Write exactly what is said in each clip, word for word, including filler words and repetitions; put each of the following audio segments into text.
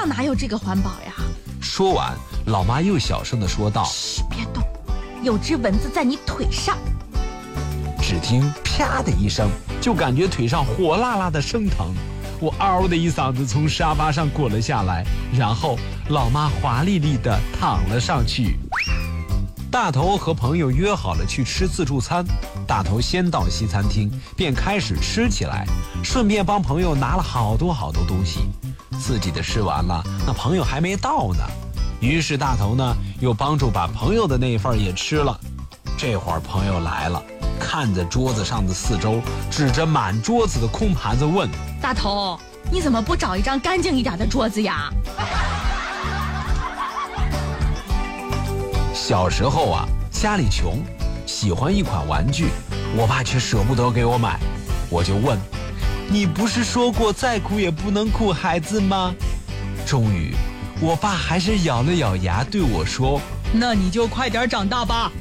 哪有这个环保呀？ 说完，老妈又小声地说道： 嘘，别动，有只蚊子在你腿上。 只听啪的一声，就感觉腿上火辣辣的生疼，我嗷的一嗓子从沙发上滚了下来，然后老妈华丽丽的躺了上去。大头和朋友约好了去吃自助餐，大头先到西餐厅，便开始吃起来，顺便帮朋友拿了好多好多东西。自己的吃完了，那朋友还没到呢，于是大头呢又帮助把朋友的那一份也吃了。这会儿朋友来了，看着桌子上的四周，指着满桌子的空盘子问： 大头，你怎么不找一张干净一点的桌子呀？ 小时候啊，家里穷，喜欢一款玩具，我爸却舍不得给我买，我就问：你不是说过再苦也不能苦孩子吗？终于，我爸还是咬了咬牙对我说： 那你就快点长大吧。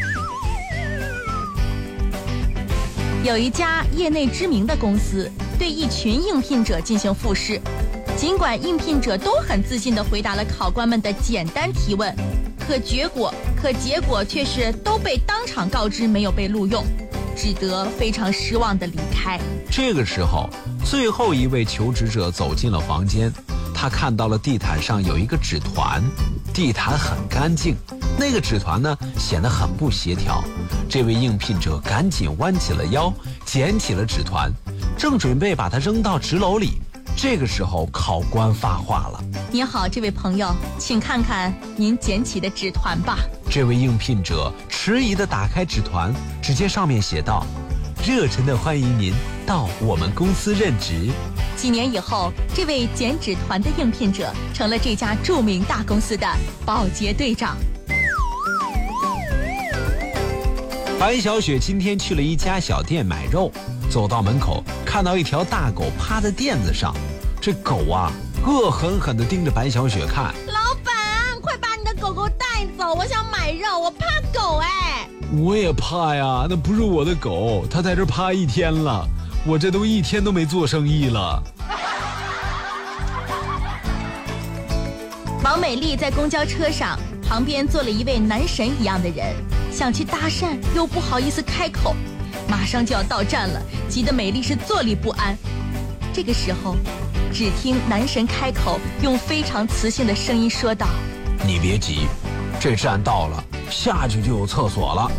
有一家业内知名的公司对一群应聘者进行复试，尽管应聘者都很自信地回答了考官们的简单提问，可结果可结果却是都被当场告知没有被录用，只得非常失望地离开。 这个时候，最后一位求职者走进了房间，他看到了地毯上有一个纸团，地毯很干净，那个纸团呢显得很不协调。这位应聘者赶紧弯起了腰，捡起了纸团，正准备把它扔到纸篓里。这个时候，考官发话了： 你好，这位朋友，请看看您捡起的纸团吧。 这位应聘者迟疑地打开纸团，只见上面写道：热忱地欢迎您到我们公司任职。 几年以后，这位捡纸团的应聘者成了这家著名大公司的保洁队长。 白小雪今天去了一家小店买肉，走到门口，看到一条大狗趴在垫子上，这狗啊，恶狠狠地盯着白小雪看。 老板，快把你的狗狗带走，我想买肉，我怕狗哎。 我也怕呀，那不是我的狗，它在这趴一天了，我这都一天都没做生意了。 王美丽在公交车上，旁边坐了一位男神一样的人，想去搭讪又不好意思开口，马上就要到站了，急得美丽是坐立不安。这个时候，只听男神开口，用非常磁性的声音说道： 你别急，这站到了，下去就有厕所了。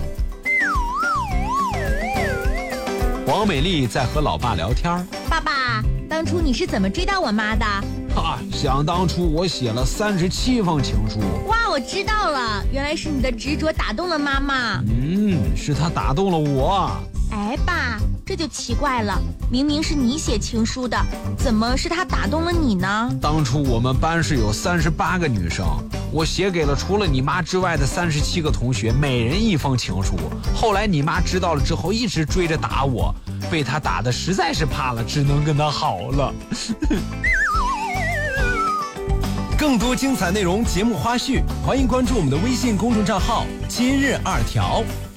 王美丽在和老爸聊天。 爸爸，当初你是怎么追到我妈的？ 哈，想当初我写了三十七封情书。 哇，我知道了，原来是你的执着打动了妈妈。 嗯，是她打动了我。 哎，爸，这就奇怪了，明明是你写情书的，怎么是她打动了你呢？ 当初我们班是有三十八个女生，我写给了除了你妈之外的三十七个同学，每人一封情书。后来你妈知道了之后，一直追着打我，被她打得实在是怕了，只能跟她好了。 更多精彩内容、节目花絮，欢迎关注我们的微信公众账号“今日二条”。